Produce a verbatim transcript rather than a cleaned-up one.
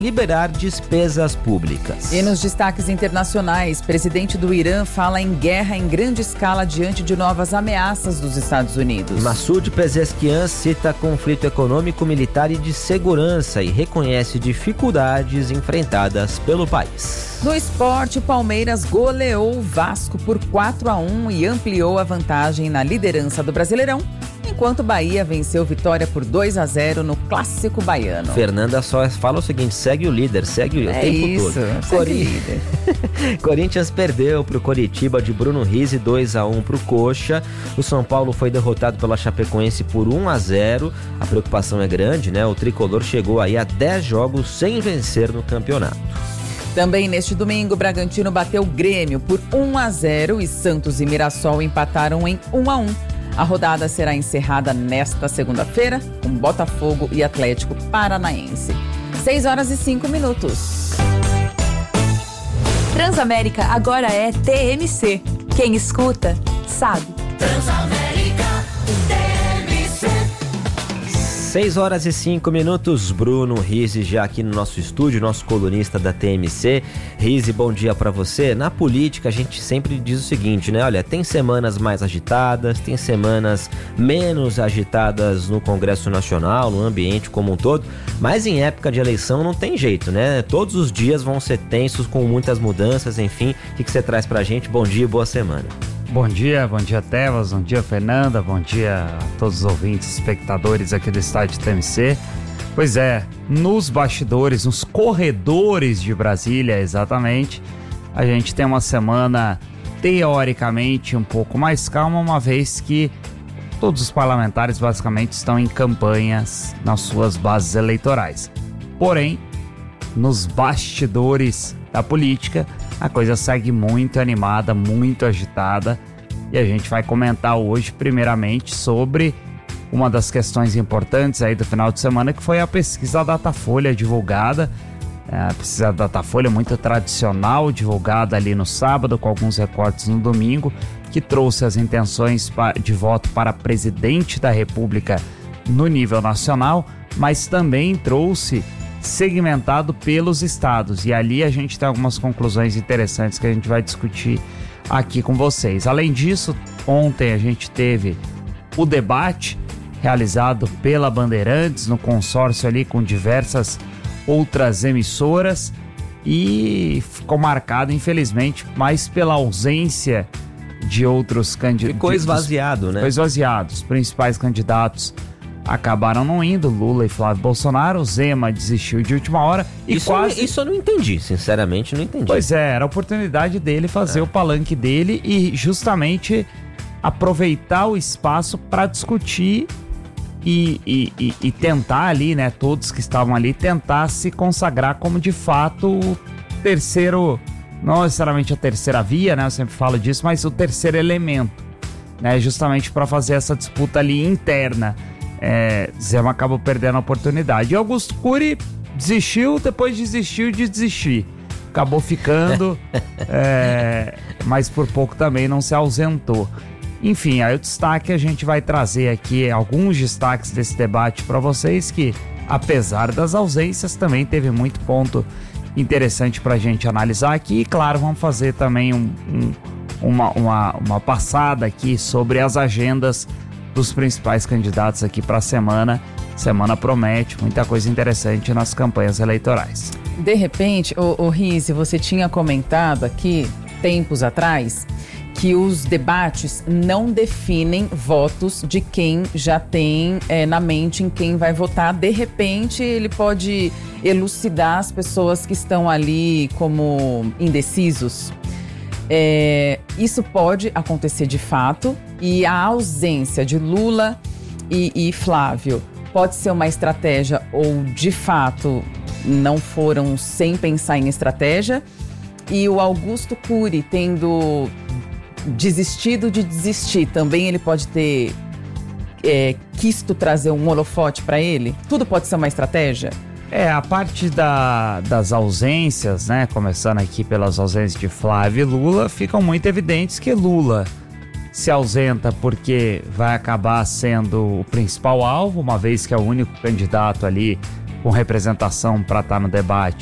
liberar despesas públicas. E nos destaques internacionais, presidente do Irã fala em guerra em grande escala diante de novas ameaças dos Estados Unidos. Massoud Pezeshkian cita conflito econômico, militar e de segurança e reconhece dificuldades enfrentadas pelo país. No esporte, o Palmeiras goleou o Vasco por quatro a um e ampliou a vantagem na liderança do Brasileirão, enquanto o Bahia venceu Vitória por dois a zero no Clássico Baiano. Fernanda só fala o seguinte, segue o líder, segue o é tempo isso, todo. Segue o líder. Corinthians perdeu para o Coritiba de Bruno Rizzi, dois a um para o Coxa. O São Paulo foi derrotado pela Chapecoense por um a zero. A preocupação é grande, né? O tricolor chegou aí a dez jogos sem vencer no campeonato. Também neste domingo, o Bragantino bateu o Grêmio por um a zero e Santos e Mirassol empataram em um a um. A rodada será encerrada nesta segunda-feira com Botafogo e Atlético Paranaense. seis horas e cinco minutos. Transamérica agora é T M C. Quem escuta, sabe. Transamérica T M C. seis horas e cinco minutos, Bruno Rizzi já aqui no nosso estúdio, nosso colunista da T M C. Rizzi, bom dia pra você. Na política a gente sempre diz o seguinte, né? Olha, tem semanas mais agitadas, tem semanas menos agitadas no Congresso Nacional, no ambiente como um todo, mas em época de eleição não tem jeito, né? Todos os dias vão ser tensos com muitas mudanças, enfim. O que, que você traz pra gente? Bom dia e boa semana. Bom dia, bom dia Tevas, bom dia Fernanda, bom dia a todos os ouvintes, espectadores aqui do estádio T M C. Pois é, nos bastidores, nos corredores de Brasília, exatamente, a gente tem uma semana teoricamente um pouco mais calma, uma vez que todos os parlamentares basicamente estão em campanhas nas suas bases eleitorais. Porém, nos bastidores da política, a coisa segue muito animada, muito agitada, e a gente vai comentar hoje primeiramente sobre uma das questões importantes aí do final de semana, que foi a pesquisa Datafolha divulgada, a pesquisa Datafolha muito tradicional, divulgada ali no sábado, com alguns recortes no domingo, que trouxe as intenções de voto para presidente da República no nível nacional, mas também trouxe segmentado pelos estados, e ali a gente tem algumas conclusões interessantes que a gente vai discutir aqui com vocês. Além disso, ontem a gente teve o debate realizado pela Bandeirantes no consórcio ali com diversas outras emissoras e ficou marcado, infelizmente, mais pela ausência de outros candidatos. Ficou esvaziado, né? Ficou esvaziado. Os principais candidatos acabaram não indo, Lula e Flávio Bolsonaro. Zema desistiu de última hora e isso, quase... Isso eu não entendi, sinceramente não entendi. Pois é, era a oportunidade dele fazer é. o palanque dele e justamente aproveitar o espaço para discutir e, e, e, e tentar ali, né, todos que estavam ali, tentar se consagrar como de fato o terceiro, não necessariamente a terceira via, né, eu sempre falo disso, mas o terceiro elemento, né, justamente para fazer essa disputa ali interna. É, Zema acabou perdendo a oportunidade. E Augusto Cury desistiu, depois desistiu de desistir. Acabou ficando, é, mas por pouco também não se ausentou. Enfim, aí o destaque, a gente vai trazer aqui alguns destaques desse debate para vocês, que apesar das ausências também teve muito ponto interessante para a gente analisar aqui. E claro, vamos fazer também um, um, uma, uma, uma passada aqui sobre as agendas dos principais candidatos aqui para a semana. Semana promete muita coisa interessante nas campanhas eleitorais. De repente, o, o Rizzi, você tinha comentado aqui, tempos atrás, que os debates não definem votos de quem já tem é, na mente em quem vai votar. De repente, ele pode elucidar as pessoas que estão ali como indecisos. É, isso pode acontecer de fato, e a ausência de Lula e, e Flávio pode ser uma estratégia ou de fato não foram sem pensar em estratégia, e o Augusto Cury tendo desistido de desistir, também ele pode ter é, quisto trazer um holofote para ele? Tudo pode ser uma estratégia? É, a parte da, das ausências, né, começando aqui pelas ausências de Flávio e Lula, ficam muito evidentes que Lula se ausenta porque vai acabar sendo o principal alvo, uma vez que é o único candidato ali com representação para estar no debate